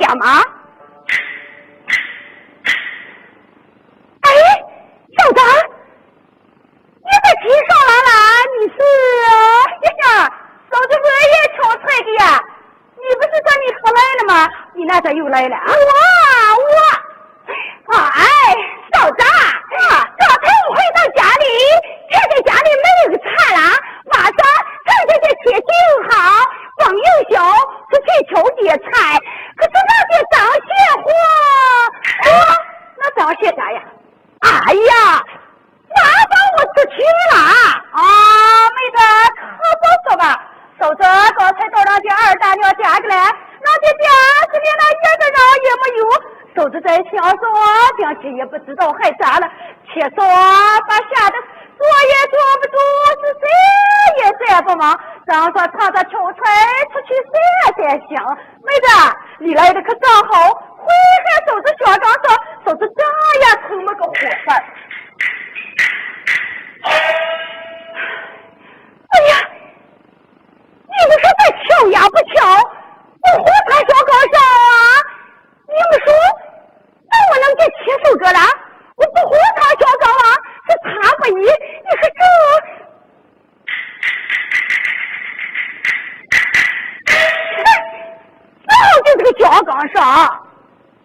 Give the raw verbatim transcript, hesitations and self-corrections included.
家吗？哎，小张，你在提上来了？你是呀？嫂子我也挑菜的呀。你不是说你可来了吗？你那咋又来了？我我，哎，嫂子，刚才我回到家里，看见家里没有个菜了，马上趁着这天气又好，光又小，出去求点菜。可是那些长蟹货，啊，那长蟹啥呀？哎呀，麻烦我出去了啊！妹子，可不说吧。嫂子刚才到那些二大娘家去了，那些家是连那一个人也没有。嫂子在想说，并且也不知道害啥了，且说把吓得坐也坐不住，是谁也谁不忙，让说唱着秋菜出去晒晒香。妹子，你来的可正好，会和嫂子小张说，嫂子这样成么个火事儿。